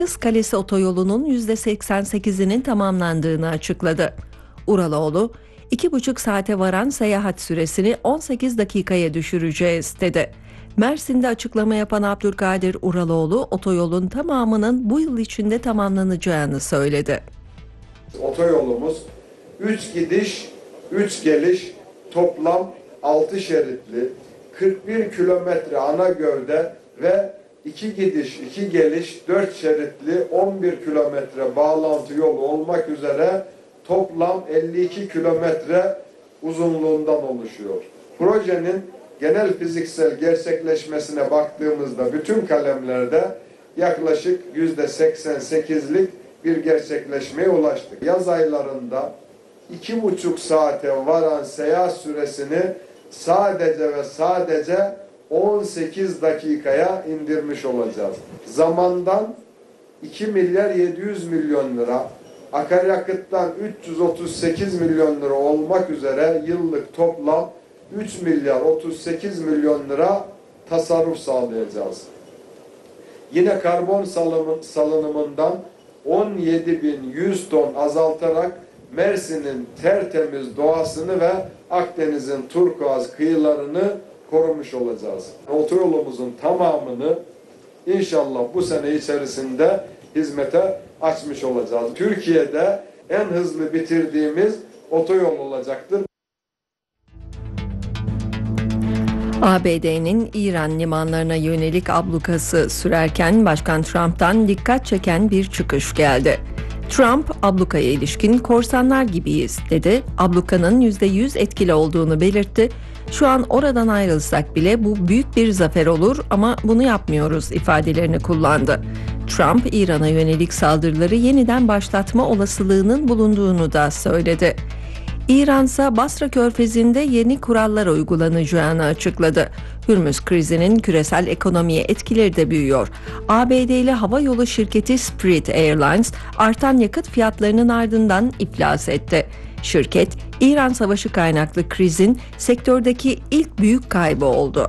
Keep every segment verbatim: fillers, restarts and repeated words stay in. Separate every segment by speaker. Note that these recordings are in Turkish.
Speaker 1: Kız Kalesi otoyolunun yüzde seksen sekizinin tamamlandığını açıkladı. Uraloğlu, iki buçuk saate varan seyahat süresini on sekiz dakikaya düşüreceğiz dedi. Mersin'de açıklama yapan Abdülkadir Uraloğlu, otoyolun tamamının bu yıl içinde tamamlanacağını söyledi.
Speaker 2: Otoyolumuz üç gidiş, üç geliş, toplam altı şeritli, kırk bir kilometre ana gövde ve iki gidiş, iki geliş, dört şeritli on bir kilometre bağlantı yolu olmak üzere toplam elli iki kilometre uzunluğundan oluşuyor. Projenin genel fiziksel gerçekleşmesine baktığımızda bütün kalemlerde yaklaşık yüzde seksen sekizlik bir gerçekleşmeye ulaştık. Yaz aylarında iki buçuk saate varan seyahat süresini sadece ve sadece on sekiz dakikaya indirmiş olacağız. Zamandan iki milyar yedi yüz milyon lira, akaryakıttan üç yüz otuz sekiz milyon lira olmak üzere yıllık toplam üç milyar otuz sekiz milyon lira tasarruf sağlayacağız. Yine karbon salınımından on yedi bin yüz ton azaltarak Mersin'in tertemiz doğasını ve Akdeniz'in turkuaz kıyılarını korumuş olacağız. Otoyolumuzun tamamını inşallah bu sene içerisinde hizmete açmış olacağız. Türkiye'de en hızlı bitirdiğimiz otoyol olacaktır.
Speaker 1: A B D'nin İran limanlarına yönelik ablukası sürerken Başkan Trump'tan dikkat çeken bir çıkış geldi. Trump, ablukaya ilişkin korsanlar gibiyiz dedi. Ablukanın yüzde yüz etkili olduğunu belirtti. Şu an oradan ayrılsak bile bu büyük bir zafer olur ama bunu yapmıyoruz ifadelerini kullandı. Trump, İran'a yönelik saldırıları yeniden başlatma olasılığının bulunduğunu da söyledi. İran ise Basra Körfezi'nde yeni kurallar uygulanacağını açıkladı. Hürmüz krizinin küresel ekonomiye etkileri de büyüyor. A B D'li havayolu şirketi Spirit Airlines artan yakıt fiyatlarının ardından iflas etti. Şirket, İran savaşı kaynaklı krizin sektördeki ilk büyük kaybı oldu.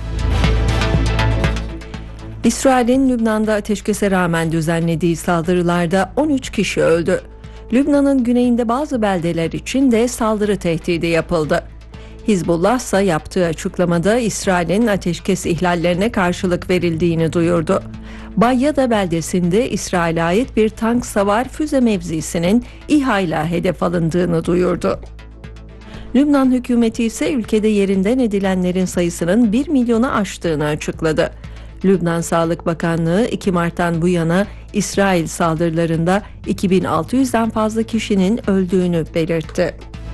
Speaker 1: İsrail'in Lübnan'da ateşkese rağmen düzenlediği saldırılarda on üç kişi öldü. Lübnan'ın güneyinde bazı beldeler için de saldırı tehdidi yapıldı. Hizbullah ise yaptığı açıklamada İsrail'in ateşkes ihlallerine karşılık verildiğini duyurdu. Bayyada beldesinde İsrail'e ait bir tank savar füze mevzisinin İHA ile hedef alındığını duyurdu. Lübnan hükümeti ise ülkede yerinden edilenlerin sayısının bir milyonu aştığını açıkladı. Lübnan Sağlık Bakanlığı iki Mart'tan bu yana İsrail saldırılarında iki bin altı yüzden fazla kişinin öldüğünü belirtti.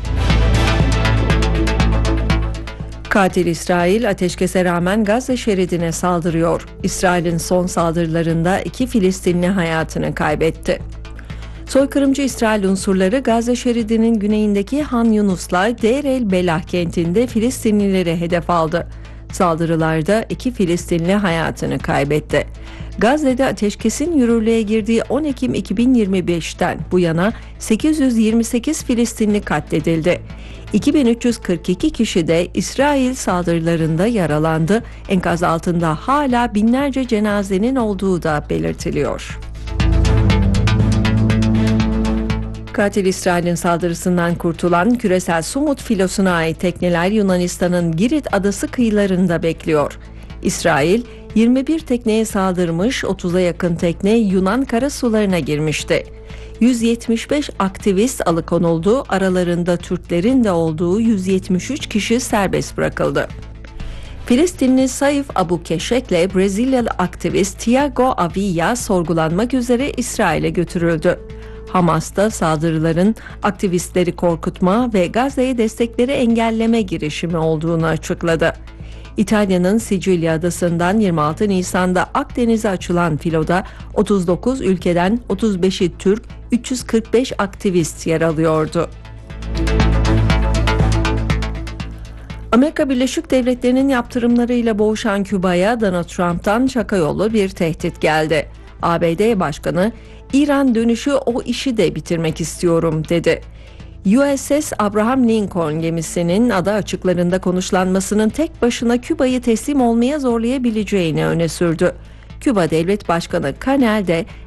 Speaker 1: Katil İsrail ateşkese rağmen Gazze şeridine saldırıyor. İsrail'in son saldırılarında iki Filistinli hayatını kaybetti. Soykırımcı İsrail unsurları Gazze şeridinin güneyindeki Han Yunus'la Deir el Belah kentinde Filistinlileri hedef aldı. Saldırılarda iki Filistinli hayatını kaybetti. Gazze'de ateşkesin yürürlüğe girdiği on Ekim iki bin yirmi beşten bu yana sekiz yüz yirmi sekiz Filistinli katledildi. iki bin üç yüz kırk iki kişi de İsrail saldırılarında yaralandı. Enkaz altında hala binlerce cenazenin olduğu da belirtiliyor. Katil İsrail'in saldırısından kurtulan küresel Sumut filosuna ait tekneler Yunanistan'ın Girit adası kıyılarında bekliyor. İsrail, yirmi bir tekneye saldırmış, otuza yakın tekne Yunan karasularına girmişti. yüz yetmiş beş aktivist alıkonuldu, aralarında Türklerin de olduğu yüz yetmiş üç kişi serbest bırakıldı. Filistinli Saif Abu Keşek ile Brezilyalı aktivist Tiago Avila sorgulanmak üzere İsrail'e götürüldü. Hamas da saldırıların aktivistleri korkutma ve Gazze'ye destekleri engelleme girişimi olduğunu açıkladı. İtalya'nın Sicilya adasından yirmi altı Nisan'da Akdeniz'e açılan filoda otuz dokuz ülkeden otuz beşi Türk, üç yüz kırk beş aktivist yer alıyordu. Amerika Birleşik Devletleri'nin yaptırımlarıyla boğuşan Küba'ya Donald Trump'tan şaka yolu bir tehdit geldi. A B D Başkanı, İran dönüşü o işi de bitirmek istiyorum dedi. U S S Abraham Lincoln gemisinin ada açıklarında konuşlanmasının tek başına Küba'yı teslim olmaya zorlayabileceğini öne sürdü. Küba Devlet Başkanı Canel de